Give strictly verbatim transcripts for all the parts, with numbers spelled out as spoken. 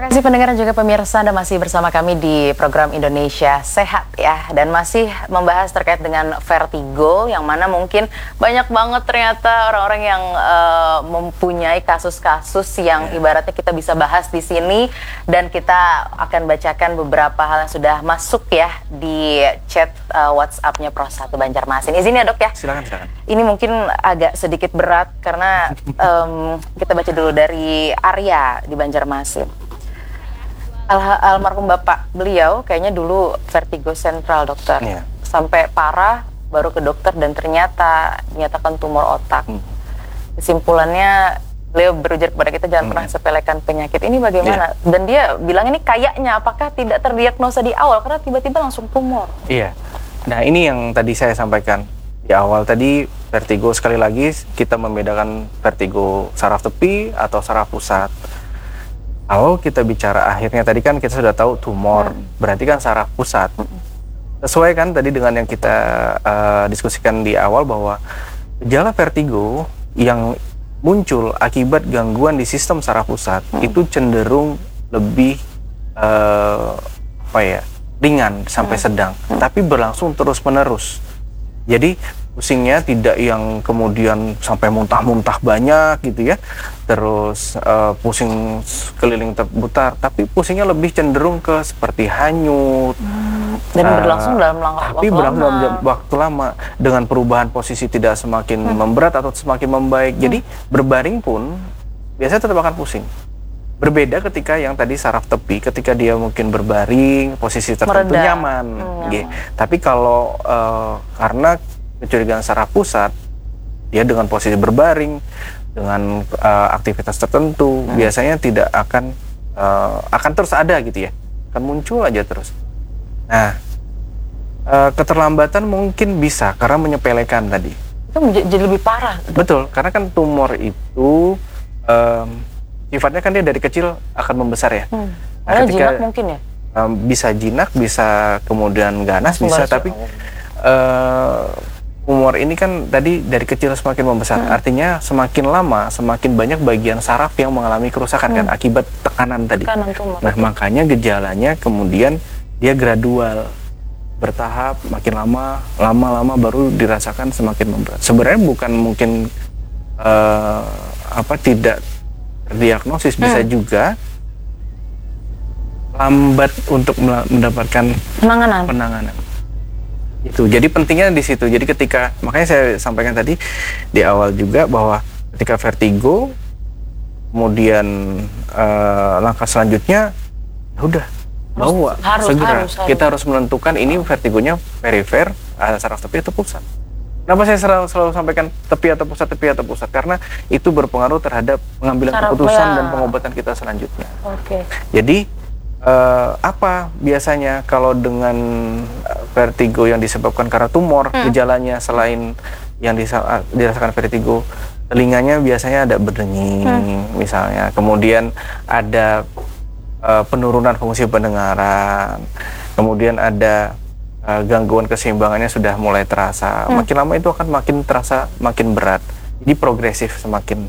Terima kasih pendengar dan juga pemirsa, Anda masih bersama kami di program Indonesia Sehat ya, dan masih membahas terkait dengan vertigo, yang mana mungkin banyak banget ternyata orang-orang yang uh, mempunyai kasus-kasus yang yeah. ibaratnya kita bisa bahas di sini, dan kita akan bacakan beberapa hal yang sudah masuk ya di chat uh, WhatsApp-nya Pro satu Banjarmasin. Izin ya dok ya. Silakan silakan. Ini mungkin agak sedikit berat karena um, kita baca dulu dari Arya di Banjarmasin. Al almarhum bapak beliau kayaknya dulu vertigo sentral dokter, yeah. sampai parah baru ke dokter dan ternyata dinyatakan tumor otak. Hmm. Kesimpulannya beliau berujar kepada kita jangan hmm. pernah sepelekan penyakit ini bagaimana, yeah. dan dia bilang ini kayaknya apakah tidak terdiagnosa di awal karena tiba-tiba langsung tumor. Iya, yeah. Nah ini yang tadi saya sampaikan di awal tadi, vertigo sekali lagi kita membedakan vertigo saraf tepi atau saraf pusat. Kalau kita bicara akhirnya tadi kan kita sudah tahu tumor, hmm. berarti kan saraf pusat. Hmm. Sesuai kan tadi dengan yang kita uh, diskusikan di awal bahwa gejala vertigo yang muncul akibat gangguan di sistem saraf pusat hmm. itu cenderung lebih uh, apa ya ringan sampai hmm. sedang, hmm. tapi berlangsung terus-menerus. Jadi pusingnya tidak yang kemudian sampai muntah-muntah banyak gitu ya, terus uh, pusing keliling terputar, tapi pusingnya lebih cenderung ke seperti hanyut hmm. dan uh, berlangsung dalam waktu tapi lama. berlangsung dalam waktu lama dengan perubahan posisi tidak semakin hmm. memberat atau semakin membaik. Hmm. Jadi berbaring pun biasanya tetap akan pusing. Berbeda ketika yang tadi saraf tepi, ketika dia mungkin berbaring posisi tertentu Mereda. nyaman, hmm. gitu. Tapi kalau uh, karena kecurigaan saraf pusat, dia dengan posisi berbaring, dengan uh, aktivitas tertentu, hmm. biasanya tidak akan uh, akan terus ada gitu ya, akan muncul aja terus. Nah, uh, keterlambatan mungkin bisa karena menyepelekan tadi. Itu jadi lebih parah. Betul, karena kan tumor itu um, sifatnya kan dia dari kecil akan membesar ya. Hmm. Nah, ketika jinak mungkin ya. Um, bisa jinak, bisa kemudian ganas, bisa, tapi uh, tumor ini kan tadi dari kecil semakin membesar, hmm. artinya semakin lama semakin banyak bagian saraf yang mengalami kerusakan hmm. kan akibat tekanan tadi. Tekanan tumor. Nah makanya gejalanya kemudian dia gradual, bertahap, makin lama, lama-lama baru dirasakan semakin memberat. Sebenarnya bukan mungkin uh, apa tidak terdiagnosis, bisa hmm. juga lambat untuk mendapatkan penanganan. penanganan. Itu jadi pentingnya di situ. Jadi ketika, makanya saya sampaikan tadi di awal juga bahwa ketika vertigo kemudian uh, langkah selanjutnya udah bawa harus, segera harus, harus. kita harus menentukan ini vertigonya perifer, uh, saraf tepi atau pusat. Kenapa saya selalu, selalu sampaikan tepi atau pusat, tepi atau pusat? Karena itu berpengaruh terhadap pengambilan saraf keputusan ya. Dan pengobatan kita selanjutnya. Oke. Jadi Uh, apa biasanya kalau dengan vertigo yang disebabkan karena tumor, hmm. gejalanya selain yang dirasakan vertigo, telinganya biasanya ada berdenging hmm. misalnya, kemudian ada uh, penurunan fungsi pendengaran, kemudian ada uh, gangguan keseimbangannya sudah mulai terasa, hmm. makin lama itu akan makin terasa makin berat, jadi progresif semakin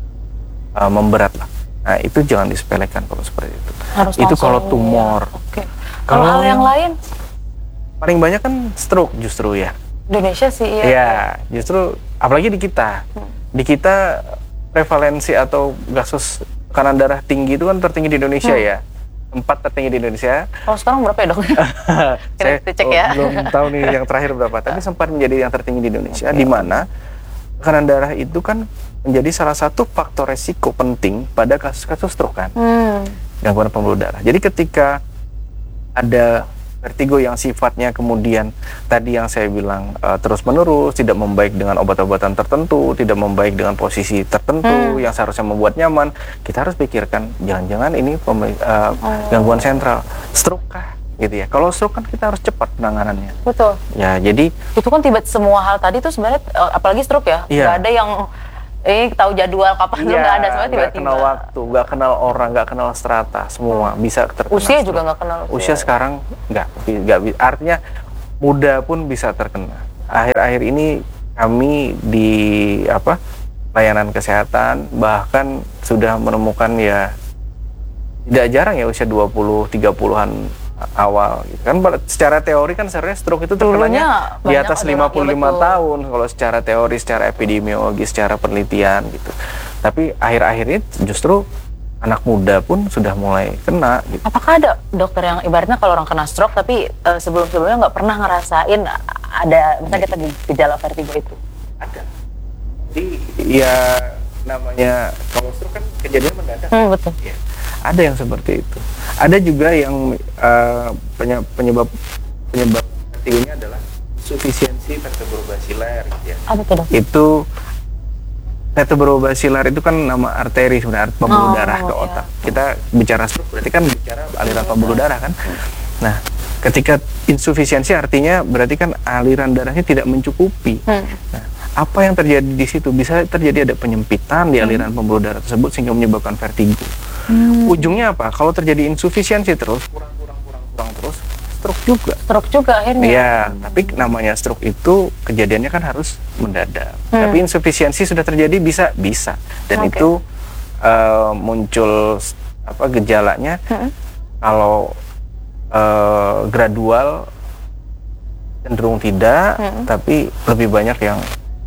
uh, memberat lah. Nah itu jangan disepelekan kalau seperti itu. Harus itu kalau tumor. Ya. Oke. Kalau hal yang lain? Paling banyak kan stroke justru ya. Indonesia sih iya. Iya, justru apalagi di kita. Hmm. Di kita prevalensi atau kasus tekanan darah tinggi itu kan tertinggi di Indonesia hmm. ya. Empat tertinggi di Indonesia. Kalau sekarang berapa ya dok? Saya cek ya. belum tahu nih yang terakhir berapa. Tapi sempat menjadi yang tertinggi di Indonesia. Okay. Di mana tekanan darah itu kan menjadi salah satu faktor resiko penting pada kasus-kasus stroke kan, hmm. gangguan pembuluh darah. Jadi ketika ada vertigo yang sifatnya kemudian tadi yang saya bilang uh, terus menerus, tidak membaik dengan obat-obatan tertentu, tidak membaik dengan posisi tertentu hmm. yang seharusnya membuat nyaman, kita harus pikirkan jangan-jangan ini uh, oh. gangguan sentral, stroke kah? Gitu ya. Kalau stroke kan kita harus cepat penanganannya. Betul. Ya jadi itu kan tiba semua hal tadi tuh sebenarnya apalagi stroke ya, iya. nggak ada yang eh tahu jadwal kapan, iya, nggak ada, semua tiba-tiba. Nggak kenal waktu, nggak kenal orang, nggak kenal strata, semua bisa terkena. Usia stroke. juga nggak kenal. Usia, usia sekarang nggak, nggak, artinya muda pun bisa terkena. Akhir-akhir ini kami di apa layanan kesehatan bahkan sudah menemukan ya tidak jarang ya usia dua puluh tiga puluhan awal gitu. Kan secara teori kan sebenarnya stroke itu terkenanya di atas lima puluh lima ya, tahun kalau secara teori, secara epidemiologi, secara penelitian gitu. Tapi akhir-akhir ini justru anak muda pun sudah mulai kena gitu. Apakah ada dokter yang ibaratnya kalau orang kena stroke tapi uh, sebelum-sebelumnya nggak pernah ngerasain ada misalnya kita gejala vertigo itu? Ada. Jadi ya namanya kalau stroke kan kejadian mendadak. Hmm, betul. Ya. Ada yang seperti itu. Ada juga yang uh, penyebab penyebab vertigonya adalah insufisiensi vertebrobasilar ya. Apa itu, Dok? Itu vertebrobasilar itu kan nama arteri sebenarnya, pembuluh oh, darah ke iya. otak. Kita bicara stroke berarti kan bicara aliran pembuluh darah kan. Nah, ketika insufisiensi artinya berarti kan aliran darahnya tidak mencukupi. Hmm. Nah, apa yang terjadi di situ? Bisa terjadi ada penyempitan di aliran hmm. pembuluh darah tersebut sehingga menyebabkan vertigo. Hmm. Ujungnya apa? Kalau terjadi insufisiensi terus kurang kurang kurang kurang terus stroke juga. Stroke juga akhirnya. Iya, tapi namanya stroke itu kejadiannya kan harus mendadak. Hmm. Tapi insufisiensi sudah terjadi bisa bisa dan okay. itu uh, muncul apa gejalanya hmm. kalau uh, gradual cenderung tidak, hmm. tapi lebih banyak yang.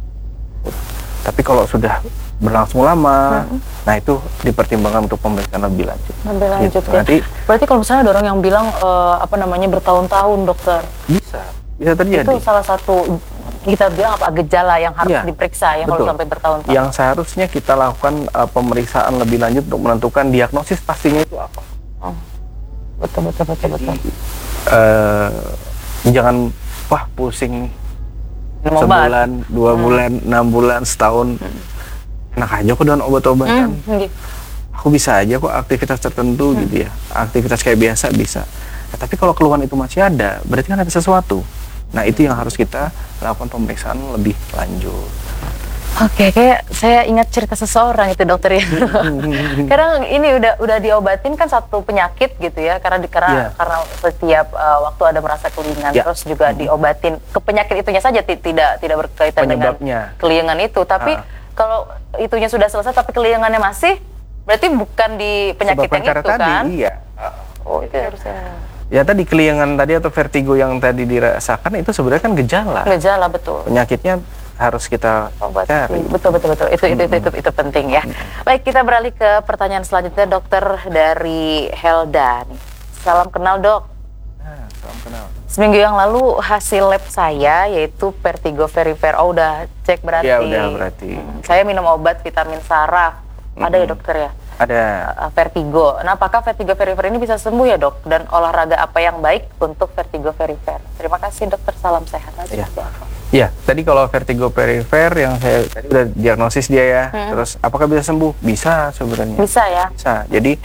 Tapi kalau sudah berlangsung lama, hmm. nah itu dipertimbangkan untuk pemeriksaan lebih lanjut. Lebih lanjut gitu. ya. Nanti, berarti kalau misalnya ada orang yang bilang uh, apa namanya bertahun-tahun dokter, bisa, bisa terjadi. Itu salah satu kita bilang apa gejala yang harus ya, diperiksa ya betul. Kalau sampai bertahun-tahun. Yang seharusnya kita lakukan uh, pemeriksaan lebih lanjut untuk menentukan diagnosis pastinya itu apa. Oh. Betul betul betul Jadi, betul. Uh, jangan wah pusing minum sebulan, obat. dua hmm. bulan, enam bulan, setahun. Hmm. Enak aja kok dengan obat-obatan. Hmm, aku bisa aja kok aktivitas tertentu hmm. gitu ya. Aktivitas kayak biasa bisa. Nah, tapi kalau keluhan itu masih ada, berarti kan ada sesuatu. Nah, itu yang harus kita lakukan pemeriksaan lebih lanjut. Oke, kayak saya ingat cerita seseorang itu dokter ya. Kadang ini udah udah diobatin kan satu penyakit gitu ya, karena di, karena yeah. karena setiap uh, waktu ada merasa kelingan, yeah. terus juga hmm. diobatin ke penyakit itunya saja tidak tidak berkaitan dengan kelingan itu, tapi uh. kalau itunya sudah selesai tapi kelingannya masih, berarti bukan di penyakit sebab yang itu tadi, kan? Iya. Oh, itu harusnya. Ya tadi kelingan tadi atau vertigo yang tadi dirasakan itu sebenarnya kan gejala. Gejala betul. Penyakitnya harus kita obati. Betul betul betul. Itu itu, itu itu itu penting ya. Baik, kita beralih ke pertanyaan selanjutnya dokter dari Helda. Salam kenal, Dok. Nah, salam kenal. Seminggu yang lalu hasil lab saya yaitu vertigo verifer. Oh, udah cek berarti. Iya, udah berarti. Hmm, saya minum obat vitamin saraf. Mm-hmm. Ada ya dokter ya? Ada. Uh, vertigo. Nah, apakah vertigo verifer ini bisa sembuh ya, Dok? Dan olahraga apa yang baik untuk vertigo verifer? Terima kasih, dokter. Salam sehat aja. Ya. Ya, tadi kalau vertigo perifer yang saya tadi udah diagnosis dia ya. Hmm. Terus apakah bisa sembuh? Bisa sebenarnya. Bisa ya. Bisa. Jadi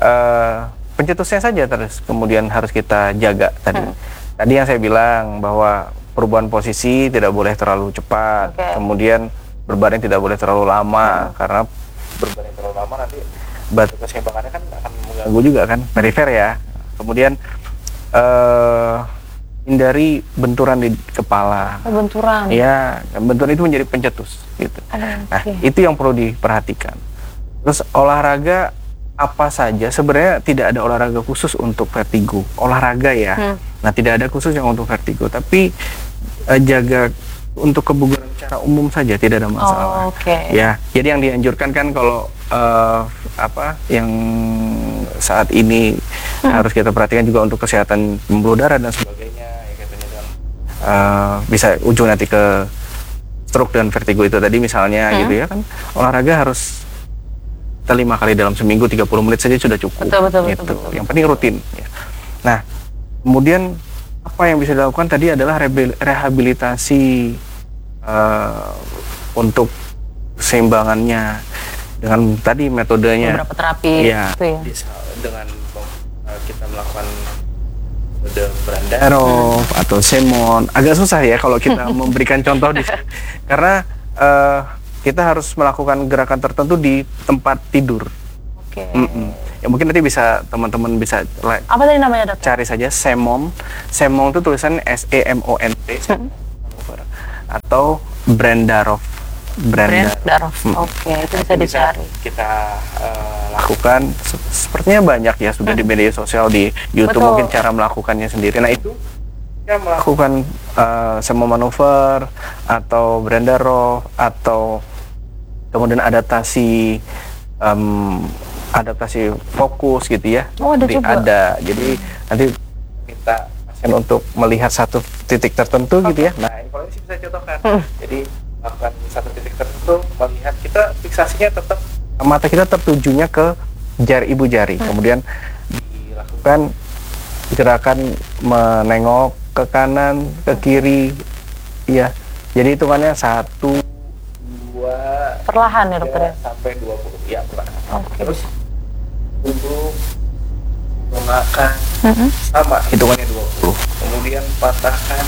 uh, pencetusnya saja terus kemudian harus kita jaga tadi. Hmm. Tadi yang saya bilang bahwa perubahan posisi tidak boleh terlalu cepat. Okay. Kemudian berbaring tidak boleh terlalu lama hmm. karena berbaring terlalu lama nanti batu keseimbangannya kan akan mengganggu juga kan perifer ya. Kemudian uh, hindari benturan di kepala. Oh, benturan. Iya, benturan itu menjadi pencetus gitu. Oh, okay. Nah, itu yang perlu diperhatikan. Terus olahraga apa saja? Sebenarnya tidak ada olahraga khusus untuk vertigo. Olahraga ya. Hmm. Nah, tidak ada khusus yang untuk vertigo, tapi uh, jaga untuk kebugaran secara umum saja tidak ada masalah. Oh, okay. Ya, jadi yang dianjurkan kan kalau uh, apa yang saat ini hmm. harus kita perhatikan juga untuk kesehatan pembuluh darah dan sebagainya. Uh, bisa ujung nanti ke stroke dan vertigo itu tadi misalnya hmm. gitu ya kan, olahraga harus lima kali dalam seminggu tiga puluh menit saja sudah cukup. Betul, betul, gitu. betul, betul. Yang penting rutin ya. Nah, kemudian apa yang bisa dilakukan tadi adalah rehabilitasi uh, untuk keseimbangannya dengan tadi metodenya beberapa terapi ya, itu ya. Dengan uh, kita melakukan metode Brandarov atau Semon. Agak susah ya kalau kita memberikan contoh di sini. Karena uh, kita harus melakukan gerakan tertentu di tempat tidur. Oke. Okay. Ya mungkin nanti bisa teman-teman bisa like, apa tadi namanya, dokter? Cari saja Semon. Semon itu tulisannya S E M O N T. Hmm. Atau Brandarov. Brenda. Brenda. Hmm. Oke, itu bisa Itu dicari. Kita uh, lakukan. Sepertinya banyak ya sudah hmm. di media sosial, di YouTube. Betul. Mungkin cara melakukannya sendiri. Nah itu kita melakukan uh, semo manuver atau Brenda row atau kemudian adaptasi um, adaptasi fokus gitu ya. Oh, ada Jadi juga. Ada. Jadi nanti kita pasien untuk melihat satu titik tertentu okay. gitu ya. Nah, ini kalau ini sih bisa contohkan. Hmm. Jadi melakukan satu titik tertentu, melihat kita fiksasinya tetap mata kita tertujunya ke jari ibu jari. Hmm. Kemudian dilakukan gerakan menengok ke kanan, ke kiri, ya. Jadi hitungannya satu, dua, perlahan ya dokter ya? Sampai dua puluh, ya perlahan. Okay. Terus duduk, memakan, mm-hmm. sama hitungannya dua puluh. Kemudian patahkan.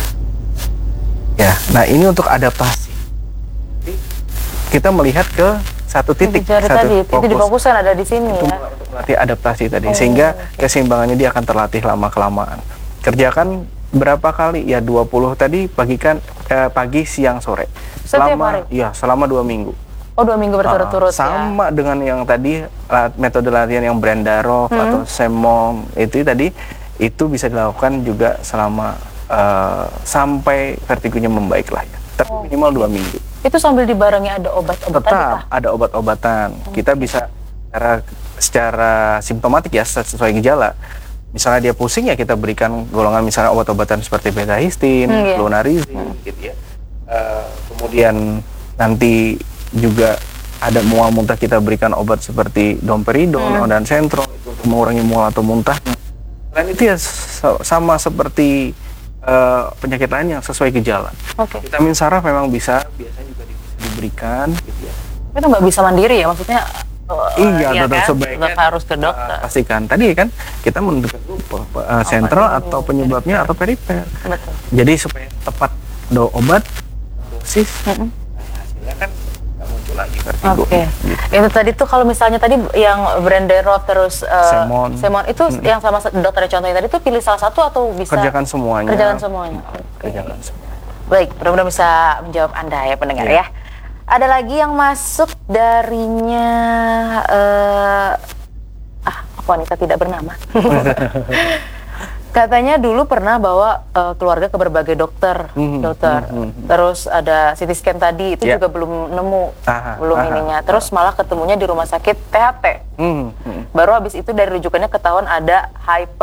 Ya, nah ini untuk adaptasi. Jadi kita melihat ke satu titik, jari satu tadi, fokus. Itu difokuskan ada di sini itu ya. Untuk melatih adaptasi tadi, oh. sehingga keseimbangannya dia akan terlatih lama-kelamaan. Kerjakan berapa kali? Ya dua puluh tadi, bagikan eh, pagi, siang, sore. Setiap selama, hari? Ya, selama dua minggu. Oh, dua minggu berturut-turut uh, sama ya? Dengan yang tadi, metode latihan yang Brenda row hmm. atau Semong, itu tadi, itu bisa dilakukan juga selama uh, sampai vertigonya membaik lah ya. Tapi oh. minimal dua minggu. Itu sambil dibarengi ada obat-obatan? Tetap ada obat-obatan. Okay. Kita bisa secara, secara simptomatik ya, sesuai gejala. Misalnya dia pusing ya kita berikan golongan misalnya obat-obatan seperti betahistin, hmm, yeah. Flunarizin, hmm. gitu ya. Uh, kemudian nanti juga ada mual muntah kita berikan obat seperti domperidon, hmm. ondansetron itu untuk mengurangi mual atau muntah. Selain itu ya sama seperti uh, penyakit lain yang sesuai gejala. Okay. Vitamin saraf memang bisa biasanya juga bisa diberikan, gitu ya. Itu nggak bisa mandiri ya maksudnya? Oh, iya, ya tetap kan? sebaiknya tetap harus ke dokter. Uh, pastikan tadi kan kita menentukan uh, sentral oh, atau penyebabnya atau perifer. Betul. Jadi supaya tepat do obat dosis, mm-hmm. hasilnya kan nggak muncul lagi vertigo. Oke. Okay. Gitu. Itu tadi tuh kalau misalnya tadi yang Brenda row terus uh, Semon. Semon itu hmm. yang sama dokter contohnya tadi tuh pilih salah satu atau bisa kerjakan semuanya. Kerjakan semuanya. Okay. Kerjakan semuanya. Baik, mudah-mudahan bisa menjawab Anda ya pendengar yeah. ya. Ada lagi yang masuk darinya uh, ah wanita tidak bernama. Katanya dulu pernah bawa uh, keluarga ke berbagai dokter, mm-hmm, dokter. Mm-hmm. Terus ada C T scan tadi itu yeah. juga belum nemu, aha, belum aha, ininya. Terus aha. malah ketemunya di rumah sakit T H T. Mm-hmm. Baru habis itu dari rujukannya ketahuan ada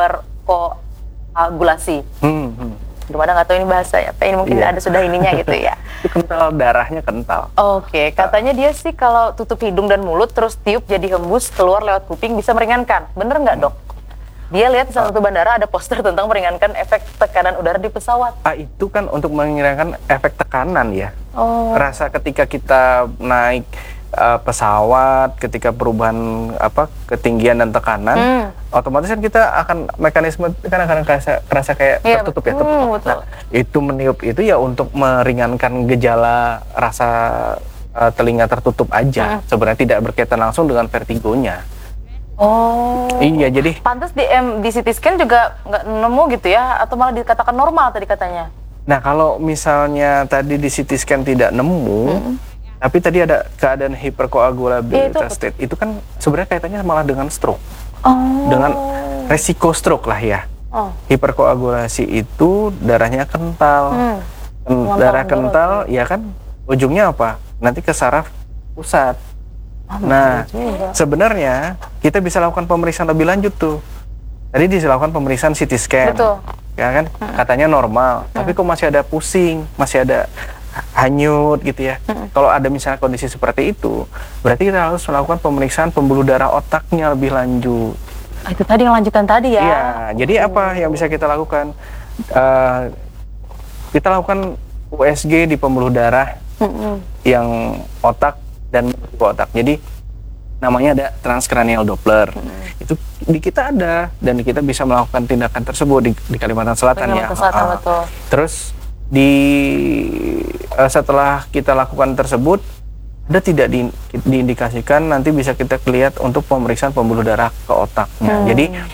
hyperkoagulasi. Mm-hmm. Belum ada, nggak tahu ini bahasa ya, apa ini mungkin yeah. ada sudah ininya gitu ya. Itu kental, darahnya kental. Oke, okay. katanya dia sih kalau tutup hidung dan mulut terus tiup jadi hembus keluar lewat kuping bisa meringankan. Bener nggak dok? Dia lihat di salah satu bandara ada poster tentang meringankan efek tekanan udara di pesawat. Ah, itu kan untuk meringankan efek tekanan ya. Oh. Rasa ketika kita naik uh, pesawat, ketika perubahan apa ketinggian dan tekanan, hmm. otomatis kan kita akan mekanisme kan akan kerasa, kerasa kayak yeah, tertutup ya. Tertutup. Hmm, betul. Nah, itu meniup itu ya untuk meringankan gejala rasa uh, telinga tertutup aja. Hmm. Sebenarnya tidak berkaitan langsung dengan vertigonya. Oh. Iya, jadi pantas di M, di C T scan juga nggak nemu gitu ya, atau malah dikatakan normal tadi katanya. Nah, kalau misalnya tadi di C T scan tidak nemu, hmm. tapi tadi ada keadaan hypercoagulabilitas state, itu kan sebenarnya kaitannya malah dengan stroke. Oh. Dengan resiko stroke lah ya. Oh. Hiperkoagulasi itu darahnya kental. Hmm. Darah kental, ya kan ujungnya apa? Nanti ke saraf pusat. Oh, nah, sebenarnya kita bisa lakukan pemeriksaan lebih lanjut tuh. Tadi dilakukan pemeriksaan C T scan. Betul. Ya kan? Hmm. Katanya normal, hmm. tapi kok masih ada pusing, masih ada hanyut gitu ya. Hmm. Kalau ada misalnya kondisi seperti itu, berarti kita harus melakukan pemeriksaan pembuluh darah otaknya lebih lanjut. Ah, itu tadi yang lanjutan tadi ya. Iya, jadi hmm. apa yang bisa kita lakukan? Uh, kita lakukan U S G di pembuluh darah hmm. yang otak dan otak. Jadi namanya ada transcranial Doppler. Hmm. Itu di kita ada dan kita bisa melakukan tindakan tersebut di, di Kalimantan Selatan Kalimantan ya. Selatan, uh, betul. Terus di uh, setelah kita lakukan tersebut ada tidak di, diindikasikan nanti bisa kita lihat untuk pemeriksaan pembuluh darah ke otaknya. Hmm. Jadi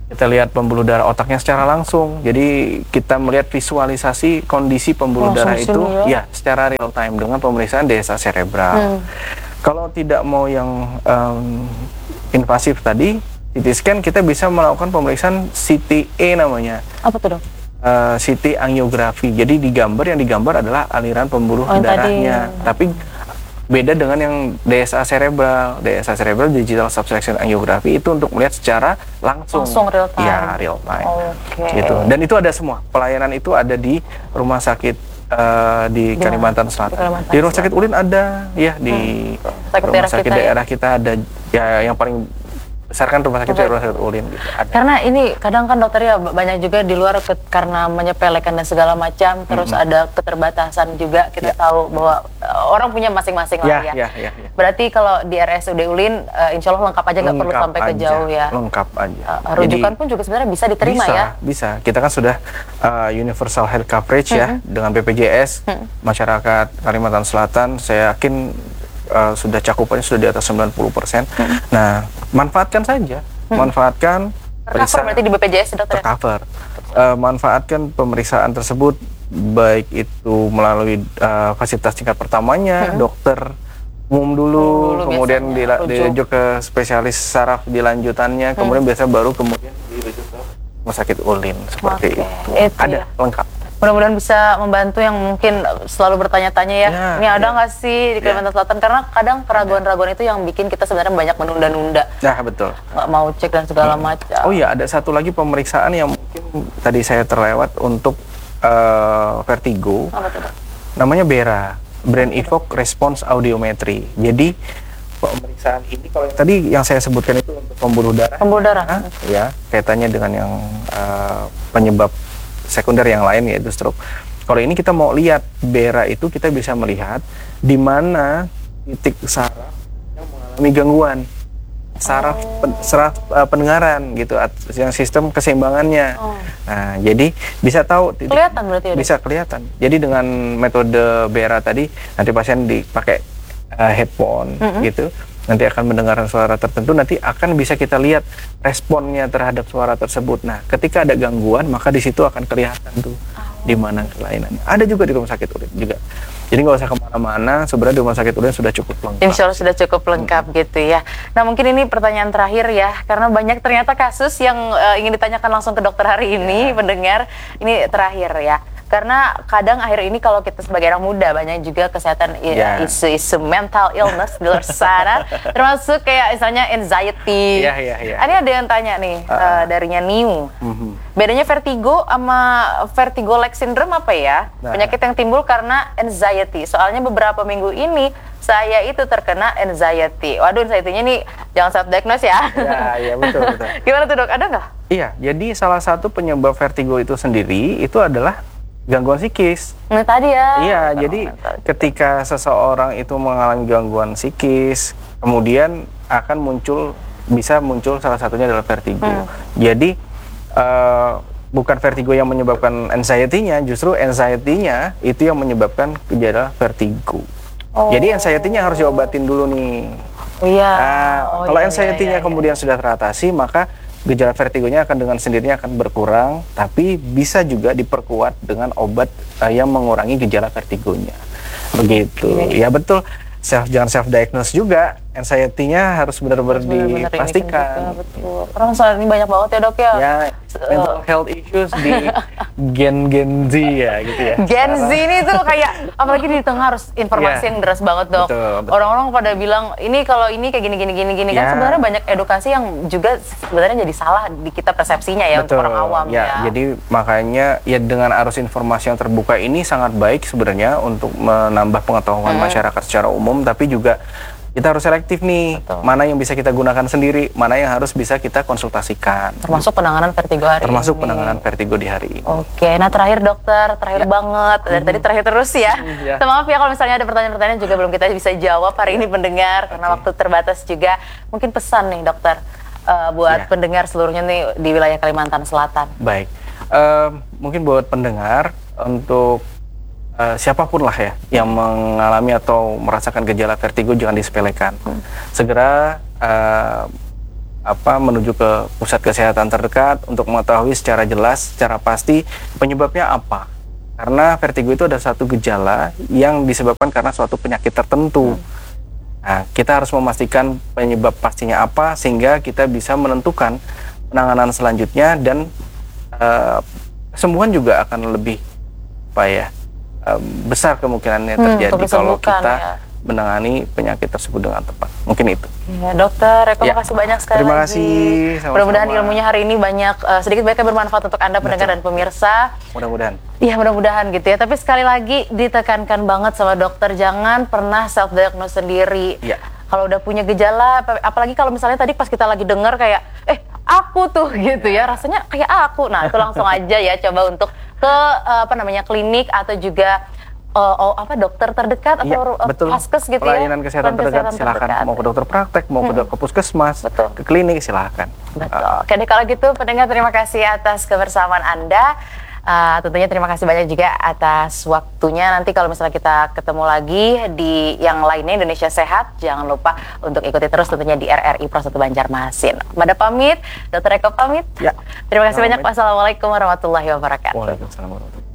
kita lihat pembuluh darah otaknya secara langsung. Jadi kita melihat visualisasi kondisi pembuluh Langsung darah itu ya? ya secara real time dengan pemeriksaan D S A cerebral. Hmm. Kalau tidak mau yang um, invasif tadi, C T scan, kita bisa melakukan pemeriksaan C T E namanya. Apa tuh, Dok? Uh, C T angiografi. Jadi digambar, yang digambar adalah aliran pembuluh oh, darahnya. Tadi. Tapi beda dengan yang D S A cerebral. D S A cerebral digital subsection angiografi itu untuk melihat secara langsung. Langsung real time. Ya, real time. Okay. Gitu. Dan itu ada semua. Pelayanan itu ada di rumah sakit uh, di Dimana? Kalimantan Selatan. Di, Kalimantan di rumah sakit Ulin ada, ya di hmm. sakit rumah sakit daerah, daerah kita, ya? kita ada. Ya, yang paling besar kan rumah sakit okay. rumah sakit Ulin gitu. Ada. Karena ini kadang kan dokter ya banyak juga di luar ke, karena menyepelekan dan segala macam, terus mm-hmm. ada keterbatasan juga, kita yeah. tahu bahwa uh, orang punya masing-masing yeah, lah ya. Yeah, yeah, yeah. Berarti kalau di R S U D Ulin uh, insya Allah lengkap aja, nggak perlu sampai aja, ke jauh ya. Lengkap aja. Uh, rujukan Jadi, pun juga sebenarnya bisa diterima bisa, ya. Bisa. Kita kan sudah uh, universal health coverage mm-hmm. ya dengan B P J S mm-hmm. masyarakat Kalimantan Selatan. Saya yakin uh, sudah cakupannya sudah di atas sembilan puluh persen. Mm-hmm. Nah, manfaatkan saja. Hmm. Manfaatkan pemeriksaan berarti di B P J S dokter tercover. Uh, manfaatkan pemeriksaan tersebut baik itu melalui uh, fasilitas tingkat pertamanya, hmm. dokter umum dulu, hmm, dulu kemudian dirujuk ke spesialis saraf di lanjutannya, hmm. kemudian biasa baru kemudian dirujuk ke rumah sakit Ulin seperti okay. itu. itu. Ada ya. lengkap. Mudah-mudahan bisa membantu yang mungkin selalu bertanya-tanya ya, ya ini ada nggak ya. sih di Kalimantan ya. Selatan, karena kadang keraguan-keraguan itu yang bikin kita sebenarnya banyak menunda-nunda. Nah, betul. Nggak mau cek dan segala hmm. macam. Oh iya, ada satu lagi pemeriksaan yang mungkin tadi saya terlewat untuk uh, vertigo. Apa itu? Namanya BERA, Brain Evoke Response Audiometry. Jadi pemeriksaan ini kalau yang tadi yang saya sebutkan itu untuk pembuluh darah. Pembuluh darah. Nah, ya, kaitannya dengan yang uh, penyebab sekunder yang lain yaitu stroke. Kalau ini kita mau lihat BERA itu kita bisa melihat di mana titik saraf yang mengalami gangguan saraf pen, saraf uh, pendengaran gitu, yang sistem keseimbangannya. Oh. Nah, jadi bisa tahu titik, kelihatan berarti ya, bisa kelihatan. Jadi dengan metode BERA tadi nanti pasien dipakai uh, headphone mm-hmm. gitu. Nanti akan mendengarkan suara tertentu, nanti akan bisa kita lihat responnya terhadap suara tersebut. Nah, ketika ada gangguan, maka di situ akan kelihatan tuh oh. di mana kelainannya. Ada juga di rumah sakit Ulin juga. Jadi nggak usah kemana-mana, sebenarnya di rumah sakit Ulin sudah cukup lengkap. Insya Allah sudah cukup lengkap hmm. gitu ya. Nah, mungkin ini pertanyaan terakhir ya, karena banyak ternyata kasus yang uh, ingin ditanyakan langsung ke dokter hari ini, ya. Pendengar. Ini terakhir ya. Karena kadang akhir ini kalau kita sebagai orang muda banyak juga kesehatan yeah. isu-isu mental illness di luar sana, termasuk kayak misalnya anxiety. Yeah, yeah, yeah. Ini ada yang tanya nih uh, uh, darinya New. Mm-hmm. Bedanya vertigo sama vertigo-like syndrome apa ya? Nah. Penyakit yang timbul karena anxiety. Soalnya beberapa minggu ini saya itu terkena anxiety. Waduh, anxiety-nya nih jangan self-diagnose ya. Iya, iya betul, betul. Gimana tuh dok? Ada nggak? Iya, jadi salah satu penyebab vertigo itu sendiri itu adalah gangguan psikis. Nah, tadi ya. Iya, oh, jadi mental. Ketika seseorang itu mengalami gangguan psikis, kemudian akan muncul, bisa muncul salah satunya adalah vertigo. Hmm. Jadi uh, bukan vertigo yang menyebabkan anxiety-nya, justru anxiety-nya itu yang menyebabkan gejala vertigo. Oh. Jadi anxiety-nya harus diobatin dulu nih. Oh iya. Nah, oh, kalau iya, anxiety-nya iya, iya, kemudian iya. sudah teratasi, maka gejala vertigonya akan dengan sendirinya akan berkurang, tapi bisa juga diperkuat dengan obat uh, yang mengurangi gejala vertigonya. Begitu. Ya betul. Self, jangan self diagnose juga. Anxiety-nya harus benar-benar dipastikan. Betul. Karena soal ini banyak banget ya dok ya. Ya, mental health issues di gen Gen Z ya gitu ya. Gen Z ini tuh kayak apalagi di tengah harus informasi yeah. yang deras banget dok. Orang-orang pada bilang ini kalau ini kayak gini gini gini gini yeah. kan sebenarnya banyak edukasi yang juga sebenarnya jadi salah di kita persepsinya ya. Betul. Untuk orang awam ya, ya. Jadi makanya ya dengan arus informasi yang terbuka ini sangat baik sebenarnya untuk menambah pengetahuan hmm. masyarakat secara umum, tapi juga kita harus selektif nih. Betul. Mana yang bisa kita gunakan sendiri, mana yang harus bisa kita konsultasikan. Termasuk penanganan vertigo hari Termasuk ini. penanganan vertigo di hari ini. Oke, nah terakhir dokter, terakhir ya. banget. Dari hmm. tadi terakhir terus ya. Hmm, ya. Maaf ya kalau misalnya ada pertanyaan-pertanyaan juga belum kita bisa jawab hari ini pendengar, karena okay. waktu terbatas juga. Mungkin pesan nih dokter, uh, buat ya. pendengar seluruhnya nih di wilayah Kalimantan Selatan. Baik, uh, mungkin buat pendengar, untuk Uh, siapapun lah ya yang mengalami atau merasakan gejala vertigo jangan disepelekan. Hmm. Segera uh, apa menuju ke pusat kesehatan terdekat untuk mengetahui secara jelas, secara pasti penyebabnya apa. Karena vertigo itu ada satu gejala yang disebabkan karena suatu penyakit tertentu. Nah, kita harus memastikan penyebab pastinya apa sehingga kita bisa menentukan penanganan selanjutnya dan uh, kesembuhan juga akan lebih apa ya uh, besar kemungkinannya terjadi hmm, kalau kita ya. menangani penyakit tersebut dengan tepat. Mungkin itu. Ya, dokter, Eko, ya. Makasih banyak sekali Terima lagi. kasih. Mudah-mudahan ilmunya hari ini banyak uh, sedikit banyak bermanfaat untuk Anda pendengar dan pemirsa. Mudah-mudahan. Iya, mudah-mudahan gitu ya. Tapi sekali lagi ditekankan banget sama dokter, jangan pernah self diagnose sendiri. Ya. Kalau udah punya gejala, apalagi kalau misalnya tadi pas kita lagi dengar kayak eh aku tuh gitu ya, rasanya kayak aku. Nah, itu langsung aja ya coba untuk ke uh, apa namanya klinik atau juga Uh, oh, apa dokter terdekat atau ya, betul. Paskes gitu pelayanan ya? kesehatan terdekat kesehatan silakan terdekat. Mau ke dokter praktek, mau hmm. ke, ke puskesmas, betul. ke klinik silakan. Betul. Uh. Oke deh kalau gitu pendengar terima kasih atas kebersamaan Anda. Uh, tentunya terima kasih banyak juga atas waktunya. Nanti kalau misalnya kita ketemu lagi di yang lainnya Indonesia Sehat, jangan lupa untuk ikuti terus tentunya di R R I Pro satu Banjarmasin. Mada pamit, dokter Eko pamit. Ya. Terima kasih banyak. Wassalamualaikum warahmatullahi wabarakatuh. Waalaikumsalam warahmatullahi wabarakatuh.